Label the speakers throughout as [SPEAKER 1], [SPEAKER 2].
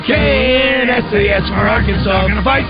[SPEAKER 1] KNSAS for Arkansas. Gonna fight,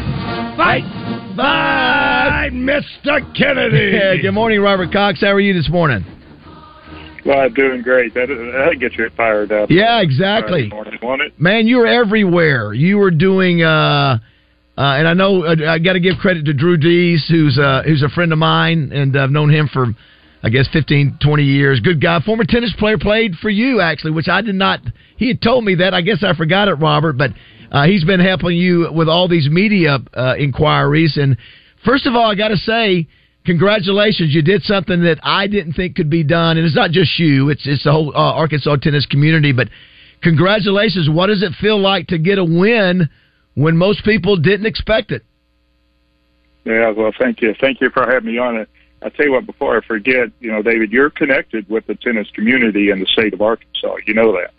[SPEAKER 1] Mr. Kennedy.
[SPEAKER 2] Yeah, good morning, Robert Cox. How are you this morning?
[SPEAKER 3] Well, doing great. That'll get you fired up.
[SPEAKER 2] Yeah, exactly.
[SPEAKER 3] Morning, won't it?
[SPEAKER 2] Man, you were everywhere. You were doing, and I know I got to give credit to Drew Dees, who's a friend of mine, and I've known him for, I guess, 15, 20 years. Good guy. Former tennis player, played for you, actually, which I did not. He had told me that. I guess I forgot it, Robert, but he's been helping you with all these media inquiries. And first of all, I got to say, congratulations. You did something that I didn't think could be done. And it's not just you. It's the whole Arkansas tennis community. But congratulations. What does it feel like to get a win when most people didn't expect it?
[SPEAKER 3] Yeah, well, thank you. Thank you for having me on it. I tell you what, before I forget, David, you're connected with the tennis community in the state of Arkansas. You know that.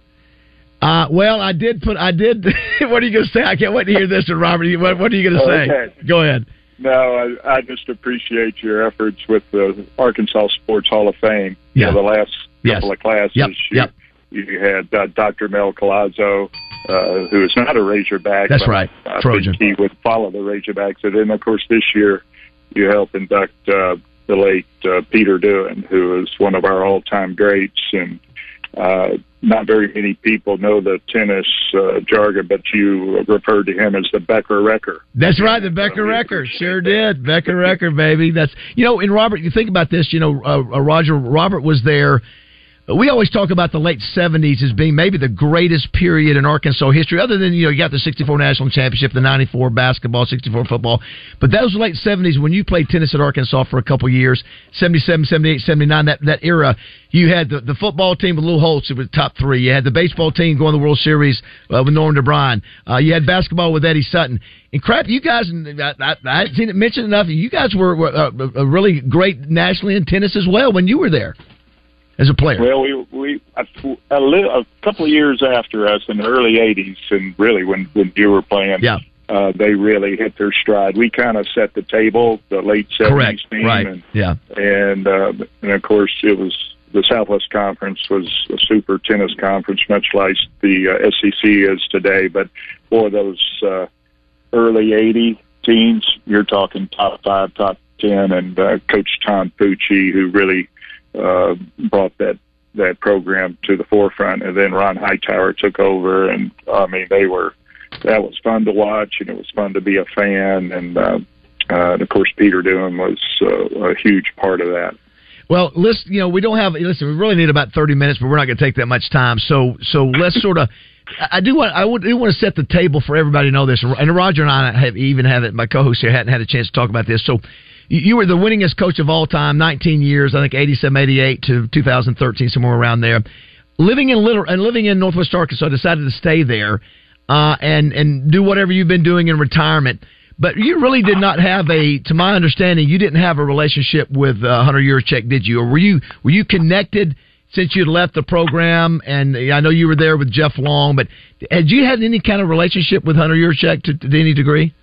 [SPEAKER 2] Well, I did. What are you going to say? I can't wait to hear this one, Robert. What are you going to say?
[SPEAKER 3] Okay.
[SPEAKER 2] Go ahead.
[SPEAKER 3] No, I just appreciate your efforts with the Arkansas Sports Hall of Fame.
[SPEAKER 2] Yeah.
[SPEAKER 3] The last couple of classes.
[SPEAKER 2] Yep.
[SPEAKER 3] You had Dr. Mel Colazzo, who is not a Razorback.
[SPEAKER 2] That's right.
[SPEAKER 3] I
[SPEAKER 2] Trojan.
[SPEAKER 3] think he would follow the Razorbacks. And then, of course, this year you helped induct the late Peter Doohan, who is one of our all-time greats. And not very many people know the tennis jargon, but you referred to him as the Becker-Wrecker.
[SPEAKER 2] That's right, the Becker-Wrecker. Sure did. Becker-Wrecker, baby. That's, and Robert, you think about this, Robert was there. We always talk about the late 70s as being maybe the greatest period in Arkansas history, other than, you got the 64 National Championship, the 94 basketball, 64 football. But those late 70s, when you played tennis at Arkansas for a couple years, 77, 78, 79, that era, you had the football team with Lou Holtz, it was top three. You had the baseball team going to the World Series with Norm DeBryan. You had basketball with Eddie Sutton. And crap, you guys, I hadn't seen it mentioned enough, you guys were really great nationally in tennis as well when you were there. As a player?
[SPEAKER 3] Well, we a couple of years after us in the early 80s, and really when you were playing, they really hit their stride. We kind of set the table, the late 70s team.
[SPEAKER 2] Right.
[SPEAKER 3] And of course, it was the Southwest Conference was a super tennis conference, much like the SEC is today. But for those early 80 teams, you're talking top 5, top 10, and Coach Tom Pucci, who really brought that program to the forefront, and then Ron Hightower took over, and I mean that was fun to watch, and it was fun to be a fan, and of course Peter Doohan was a huge part of that.
[SPEAKER 2] Well, we really need about 30 minutes, but we're not going to take that much time. So let's sort of. I do want to set the table for everybody to know this, and Roger and I have it. My co-host here hadn't had a chance to talk about this, so. You were the winningest coach of all time, 19 years, I think 87, 88 to 2013, somewhere around there. Living in Northwest Arkansas, decided to stay there and do whatever you've been doing in retirement. But you really did not have to my understanding, you didn't have a relationship with Hunter Yurachek, did you? Or were you connected since you'd left the program? And I know you were there with Jeff Long, but had you had any kind of relationship with Hunter Yurachek to any degree?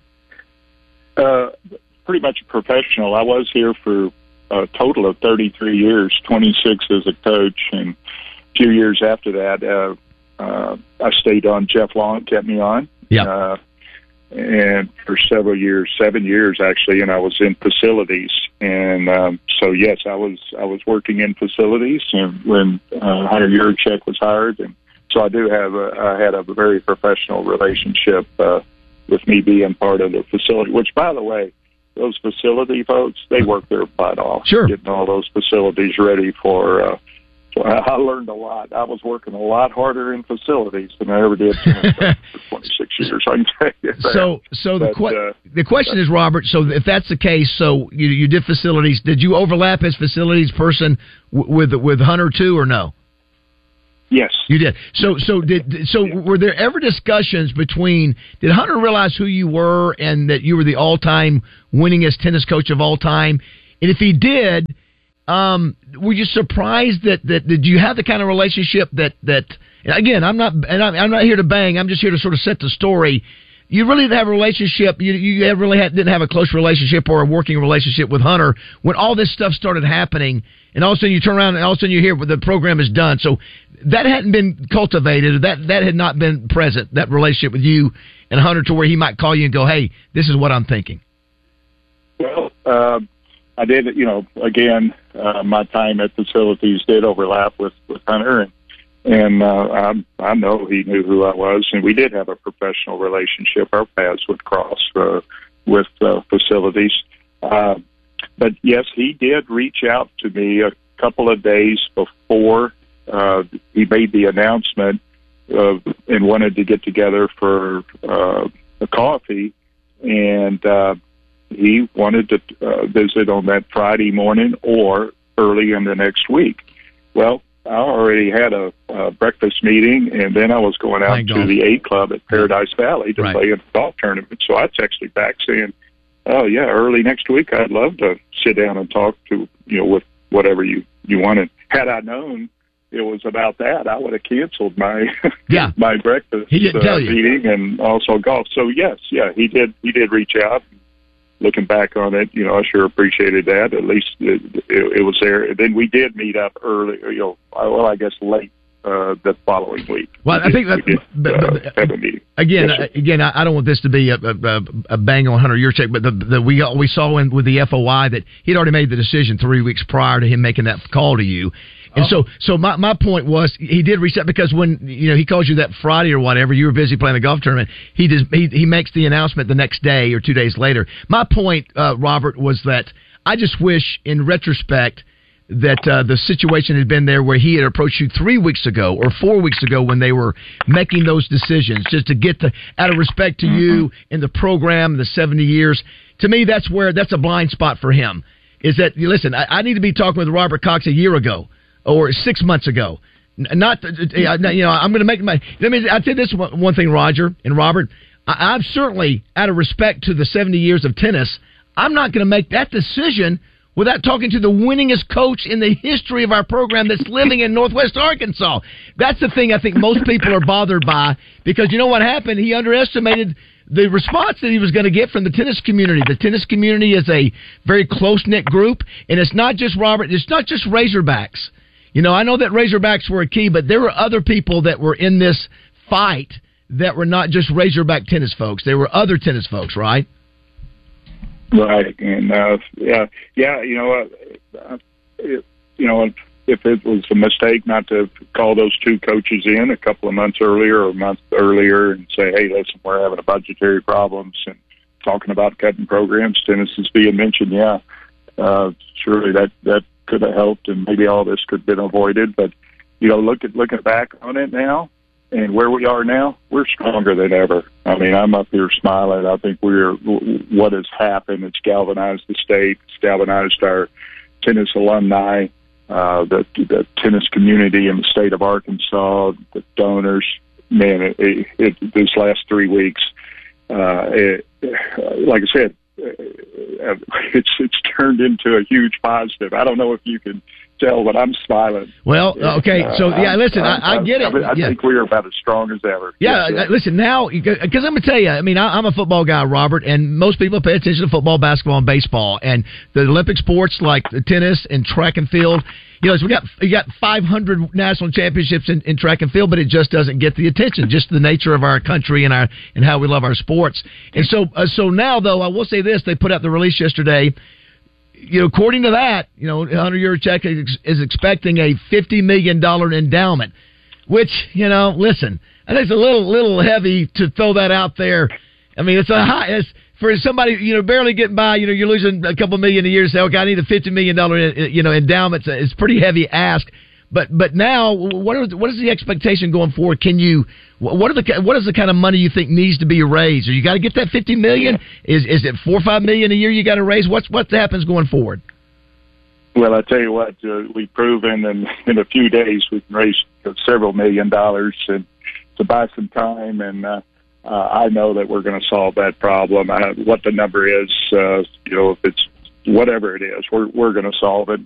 [SPEAKER 3] Pretty much a professional. I was here for a total of 33 years, 26 as a coach, and a few years after that, I stayed on. Jeff Long kept me on.
[SPEAKER 2] Yeah.
[SPEAKER 3] And for several years, 7 years actually, and I was in facilities. And so yes, I was working in facilities when Hunter Yurachek was hired, and so I had a very professional relationship with me being part of the facility. Which, by the way, those facility folks, they work their butt off.
[SPEAKER 2] Sure.
[SPEAKER 3] Getting all those facilities ready for I learned a lot. I was working a lot harder in facilities than I ever did for 26 years, I can tell you that.
[SPEAKER 2] So the question is, Robert, so if that's the case, so you did facilities, did you overlap as facilities person with Hunter too, or no?
[SPEAKER 3] Yes.
[SPEAKER 2] You did. So were there ever discussions between, did Hunter realize who you were and that you were the all-time winningest tennis coach of all time? And if he did, were you surprised that did you have the kind of relationship that again, I'm not here to bang, I'm just here to sort of set the story. you really didn't have a relationship. You really didn't have a close relationship or a working relationship with Hunter when all this stuff started happening, and all of a sudden you turn around and all of a sudden you hear the program is done. So that hadn't been cultivated. That had not been present, that relationship with you and Hunter, to where he might call you and go, hey, this is what I'm thinking.
[SPEAKER 3] Well, I did, again, my time at facilities did overlap with Hunter, and I know he knew who I was, and we did have a professional relationship. Our paths would cross with facilities. But, yes, he did reach out to me a couple of days before he made the announcement and wanted to get together for a coffee, and he wanted to visit on that Friday morning or early in the next week. Well, I already had a breakfast meeting, and then I was going out to the A Club at Paradise Valley to play in a golf tournament. So I texted back saying, oh, yeah, early next week, I'd love to sit down and talk to, with whatever you wanted. Had I known it was about that, I would have canceled my my breakfast meeting and also golf. So, yes, he did reach out. Looking back on it, I sure appreciated that. At least it was there. And then we did meet up early, I guess late the following week.
[SPEAKER 2] Well, I think
[SPEAKER 3] that have a meeting.
[SPEAKER 2] Again, I don't want this to be a bang on Hunter Yurchek, but we saw with the FOI that he'd already made the decision 3 weeks prior to him making that call to you. And so my point was, he did reach out because when he calls you that Friday or whatever, you were busy playing a golf tournament. He makes the announcement the next day or 2 days later. My point, Robert, was that I just wish, in retrospect, that the situation had been there where he had approached you 3 weeks ago or 4 weeks ago when they were making those decisions, just to get out of respect to you and the program, the 70 years. To me, that's a blind spot for him. Is that, listen, I need to be talking with Robert Cox a year ago or 6 months ago. I'm going to make my. I'll tell you this one thing, Roger and Robert. I'm certainly, out of respect to the 70 years of tennis, I'm not going to make that decision without talking to the winningest coach in the history of our program that's living in Northwest Arkansas. That's the thing I think most people are bothered by, because you know what happened? He underestimated the response that he was going to get from the tennis community. The tennis community is a very close-knit group, and it's not just Robert, it's not just Razorbacks. I know that Razorbacks were a key, but there were other people that were in this fight that were not just Razorback tennis folks. There were other tennis folks, right?
[SPEAKER 3] Right, and if it was a mistake not to call those two coaches in a couple of months earlier or a month earlier and say, hey, listen, we're having a budgetary problems and talking about cutting programs, tennis is being mentioned, surely that could have helped, and maybe all this could have been avoided. But looking back on it now and where we are now, we're stronger than ever. I mean, I'm up here smiling. I think what has happened, it's galvanized the state, it's galvanized our tennis alumni, the tennis community in the state of Arkansas, the donors. Man, these last 3 weeks, like I said, it's turned into a huge positive. I don't know if you can tell, but I'm smiling.
[SPEAKER 2] Well, okay, so listen, I get it.
[SPEAKER 3] I think we are about as strong as ever.
[SPEAKER 2] Listen, now, because I'm going to tell you, I mean, I'm a football guy, Robert, and most people pay attention to football, basketball, and baseball, and the Olympic sports like tennis and track and field. So we got 500 national championships in track and field, but it just doesn't get the attention. Just the nature of our country and how we love our sports. And so now, though, I will say this: they put out the release yesterday. According to that, Hunter Yurchek is expecting a $50 million endowment, which, listen, I think it's a little heavy to throw that out there. I mean, it's for somebody, barely getting by, you're losing a couple million a year to say, okay, I need a $50 million, endowment. It's a pretty heavy ask. But now, what is the expectation going forward? What is the kind of money you think needs to be raised? Or you got to get that $50 million? Is it $4 or $5 million a year you got to raise? What happens going forward?
[SPEAKER 3] Well, I tell you what, we've proven in a few days we can raise several $1 million and to buy some time, and I know that we're going to solve that problem. What the number is, if it's whatever it is, we're going to solve it.